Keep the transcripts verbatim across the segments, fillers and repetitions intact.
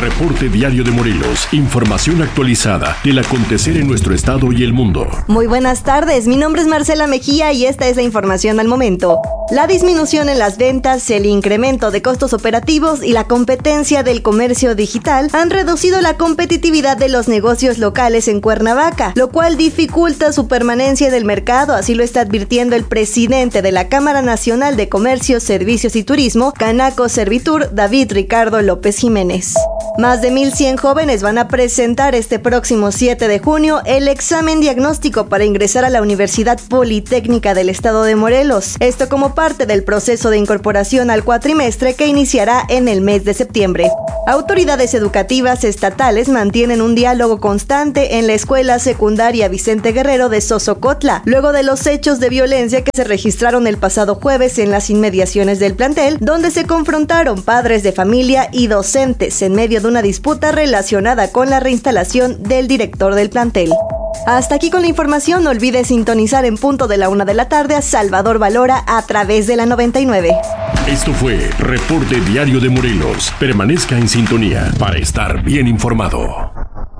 Reporte Diario de Morelos. Información actualizada del acontecer en nuestro estado y el mundo. Muy buenas tardes, mi nombre es Marcela Mejía y esta es la información al momento. La disminución en las ventas, el incremento de costos operativos y la competencia del comercio digital han reducido la competitividad de los negocios locales en Cuernavaca, lo cual dificulta su permanencia en el mercado, así lo está advirtiendo el presidente de la Cámara Nacional de Comercio, Servicios y Turismo, Canaco Servitur, David Ricardo López Jiménez. Más de mil cien jóvenes van a presentar este próximo siete de junio el examen diagnóstico para ingresar a la Universidad Politécnica del Estado de Morelos. Esto como parte del proceso de incorporación al cuatrimestre que iniciará en el mes de septiembre. Autoridades educativas estatales mantienen un diálogo constante en la Escuela Secundaria Vicente Guerrero de Sosocotla, luego de los hechos de violencia que se registraron el pasado jueves en las inmediaciones del plantel, donde se confrontaron padres de familia y docentes en medio de una disputa relacionada con la reinstalación del director del plantel. Hasta aquí con la información, no olvides sintonizar en punto de la una de la tarde a Salvador Valora a través de la noventa y nueve. Esto fue Reporte Diario de Morelos. Permanezca en sintonía para estar bien informado.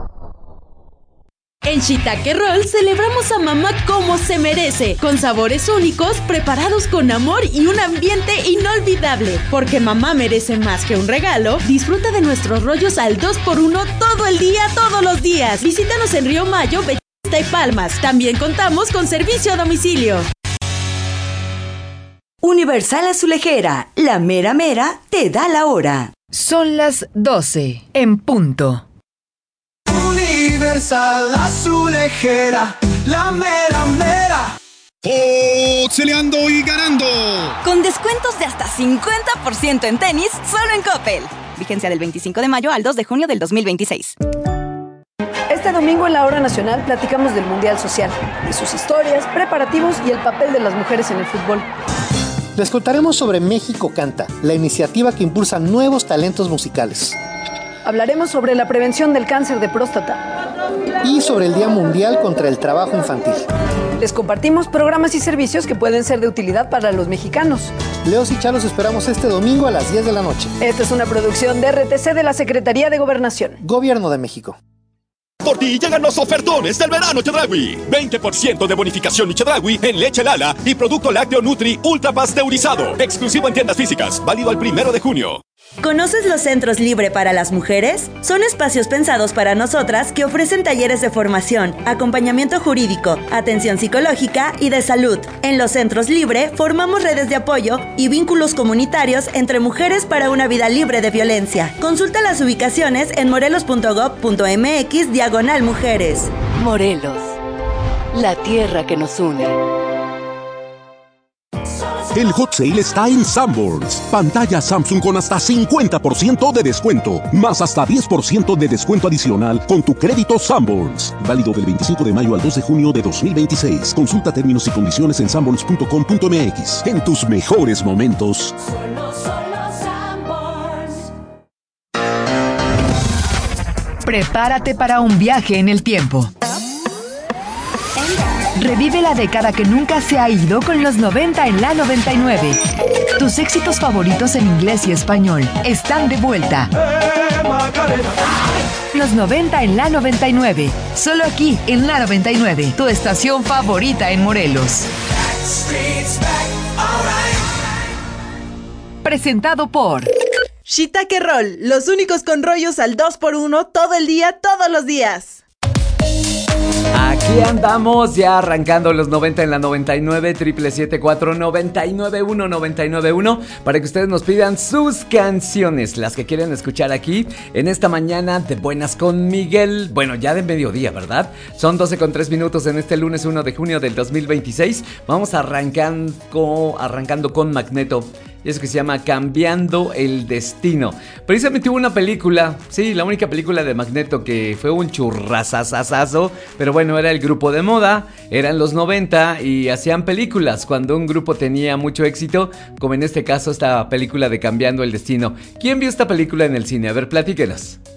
En Shiitake Roll celebramos a mamá como se merece, con sabores únicos, preparados con amor y un ambiente inolvidable. Porque mamá merece más que un regalo, disfruta de nuestros rollos al dos por uno todo el día, todos los días. Visítanos en Río Mayo, Bellista y Palmas. También contamos con servicio a domicilio. Universal Azulejera, la mera mera te da la hora. Son las doce en punto. Universal Azulejera, la mera mera. Oxeleando y ganando. Con descuentos de hasta cincuenta por ciento en tenis, solo en Coppel. Vigencia del veinticinco de mayo al dos de junio del dos mil veintiséis. Este domingo en la Hora Nacional platicamos del Mundial Social, de sus historias, preparativos y el papel de las mujeres en el fútbol. Les contaremos sobre México Canta, la iniciativa que impulsa nuevos talentos musicales. Hablaremos sobre la prevención del cáncer de próstata. Y sobre el Día Mundial contra el Trabajo Infantil. Les compartimos programas y servicios que pueden ser de utilidad para los mexicanos. Leos y Chalos esperamos este domingo a las diez de la noche. Esta es una producción de R T C de la Secretaría de Gobernación. Gobierno de México. Por ti llegan los ofertones del verano Chedraui. veinte por ciento de bonificación Chedraui en leche Lala y producto lácteo Nutri ultra pasteurizado. Exclusivo en tiendas físicas. Válido al primero de junio. ¿Conoces los Centros Libre para las Mujeres? Son espacios pensados para nosotras que ofrecen talleres de formación, acompañamiento jurídico, atención psicológica y de salud. En los Centros Libre formamos redes de apoyo y vínculos comunitarios entre mujeres para una vida libre de violencia. Consulta las ubicaciones en morelos punto gob punto mx diagonal mujeres. Morelos, la tierra que nos une. El hot sale está en Sanborns. Pantalla Samsung con hasta cincuenta por ciento de descuento, más hasta diez por ciento de descuento adicional con tu crédito Sanborns. Válido del veinticinco de mayo al dos de junio de dos mil veintiséis. Consulta términos y condiciones en sanborns punto com punto mx. En tus mejores momentos. Solo, solo Sanborns. Prepárate para un viaje en el tiempo. Revive la década que nunca se ha ido con los noventa en la noventa y nueve. Tus éxitos favoritos en inglés y español están de vuelta. Los noventa en la noventa y nueve. Solo aquí en la noventa y nueve, tu estación favorita en Morelos. Presentado por Shiitake Roll, los únicos con rollos al dos por uno todo el día, todos los días. Aquí andamos ya arrancando los noventa en la noventa y nueve, siete siete cuatro, nueve nueve uno, nueve nueve uno, para que ustedes nos pidan sus canciones, las que quieren escuchar aquí en esta mañana de Buenas con Miguel. Bueno, ya de mediodía, ¿verdad? Son doce con tres minutos en este lunes uno de junio del dos mil veintiséis. Vamos arrancando, arrancando con Magneto. Y eso que se llama Cambiando el Destino. Precisamente hubo una película, sí, la única película de Magneto que fue un churrasasasazo. Pero bueno, era el grupo de moda, eran los noventa y hacían películas cuando un grupo tenía mucho éxito, como en este caso esta película de Cambiando el Destino. ¿Quién vio esta película en el cine? A ver, platíquenos.